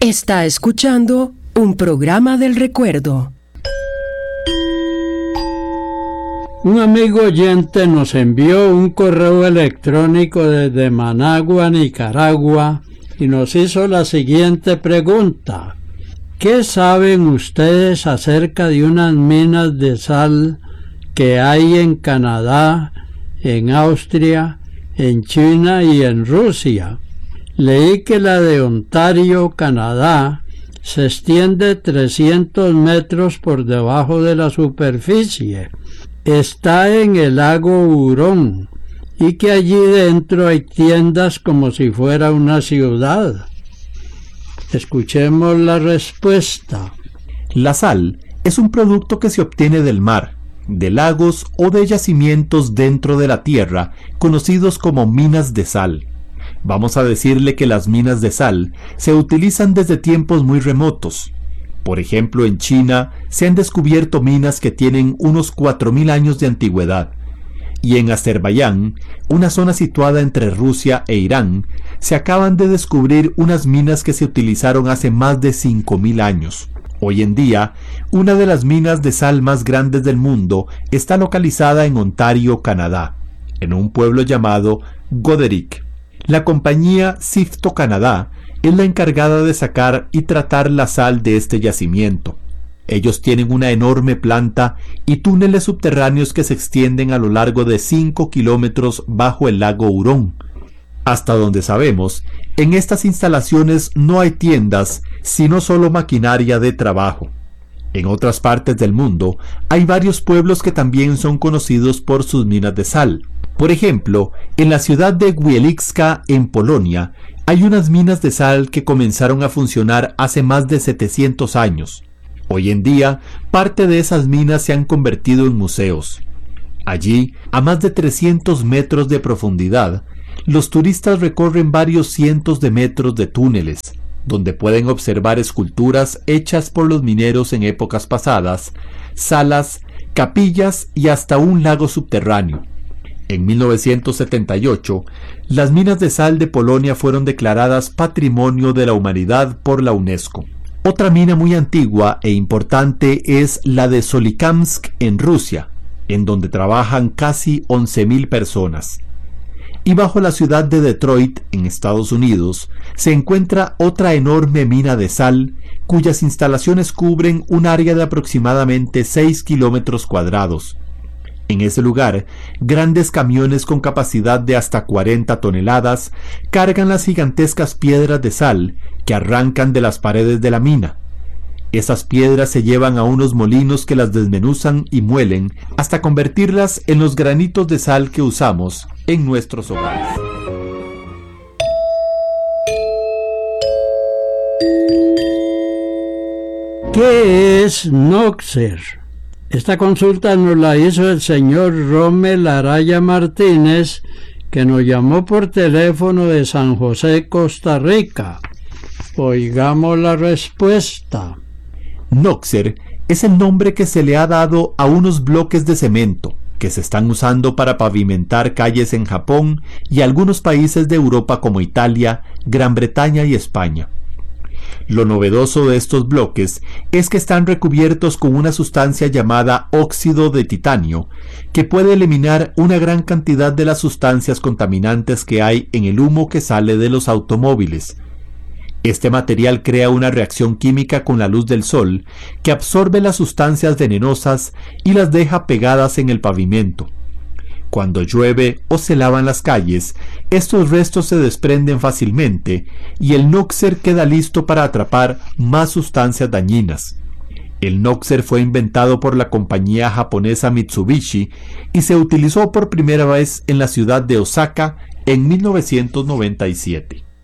Está escuchando un programa del recuerdo. Un amigo oyente nos envió un correo electrónico desde Managua, Nicaragua, y nos hizo la siguiente pregunta. ¿Qué saben ustedes acerca de unas minas de sal que hay en Canadá, en Austria, en China y en Rusia? Leí que la de Ontario, Canadá, se extiende 300 metros por debajo de la superficie. Está en el lago Hurón y que allí dentro hay tiendas como si fuera una ciudad. Escuchemos la respuesta. La sal es un producto que se obtiene del mar, de lagos o de yacimientos dentro de la tierra, conocidos como minas de sal. Vamos a decirle que las minas de sal se utilizan desde tiempos muy remotos. Por ejemplo, en China se han descubierto minas que tienen unos 4.000 años de antigüedad. Y en Azerbaiyán, una zona situada entre Rusia e Irán, se acaban de descubrir unas minas que se utilizaron hace más de 5.000 años. Hoy en día, una de las minas de sal más grandes del mundo está localizada en Ontario, Canadá, en un pueblo llamado Goderich. La compañía Sifto Canadá es la encargada de sacar y tratar la sal de este yacimiento. Ellos tienen una enorme planta y túneles subterráneos que se extienden a lo largo de 5 kilómetros bajo el lago Hurón. Hasta donde sabemos, en estas instalaciones no hay tiendas, sino solo maquinaria de trabajo. En otras partes del mundo, hay varios pueblos que también son conocidos por sus minas de sal. Por ejemplo, en la ciudad de Wieliczka, en Polonia, hay unas minas de sal que comenzaron a funcionar hace más de 700 años. Hoy en día, parte de esas minas se han convertido en museos. Allí, a más de 300 metros de profundidad, los turistas recorren varios cientos de metros de túneles, donde pueden observar esculturas hechas por los mineros en épocas pasadas, salas, capillas y hasta un lago subterráneo. En 1978, las minas de sal de Polonia fueron declaradas Patrimonio de la Humanidad por la UNESCO. Otra mina muy antigua e importante es la de Solikamsk en Rusia, en donde trabajan casi 11.000 personas. Y bajo la ciudad de Detroit, en Estados Unidos, se encuentra otra enorme mina de sal, cuyas instalaciones cubren un área de aproximadamente 6 kilómetros cuadrados. En ese lugar, grandes camiones con capacidad de hasta 40 toneladas cargan las gigantescas piedras de sal que arrancan de las paredes de la mina. Esas piedras se llevan a unos molinos que las desmenuzan y muelen hasta convertirlas en los granitos de sal que usamos en nuestros hogares. ¿Qué es Noxer? Esta consulta nos la hizo el señor Rommel Araya Martínez, que nos llamó por teléfono de San José, Costa Rica. Oigamos la respuesta. Noxer es el nombre que se le ha dado a unos bloques de cemento que se están usando para pavimentar calles en Japón y algunos países de Europa como Italia, Gran Bretaña y España. Lo novedoso de estos bloques es que están recubiertos con una sustancia llamada óxido de titanio, que puede eliminar una gran cantidad de las sustancias contaminantes que hay en el humo que sale de los automóviles. Este material crea una reacción química con la luz del sol que absorbe las sustancias venenosas y las deja pegadas en el pavimento. Cuando llueve o se lavan las calles, estos restos se desprenden fácilmente y el Noxer queda listo para atrapar más sustancias dañinas. El Noxer fue inventado por la compañía japonesa Mitsubishi y se utilizó por primera vez en la ciudad de Osaka en 1997.